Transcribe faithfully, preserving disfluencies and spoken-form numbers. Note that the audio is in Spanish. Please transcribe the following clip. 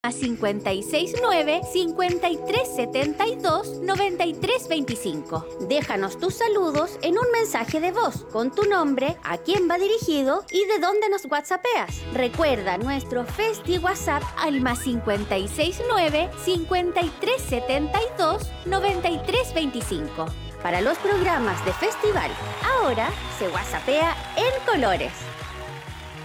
A cincuenta y seis nueve, cincuenta y tres setenta y dos, noventa y tres veinticinco. Déjanos tus saludos en un mensaje de voz con tu nombre, a quién va dirigido y de dónde nos whatsappeas. Recuerda nuestro Festi WhatsApp al más cincuenta y seis nueve, cincuenta y tres setenta y dos, noventa y tres veinticinco. Para los programas de festival, ahora se whatsappea en colores.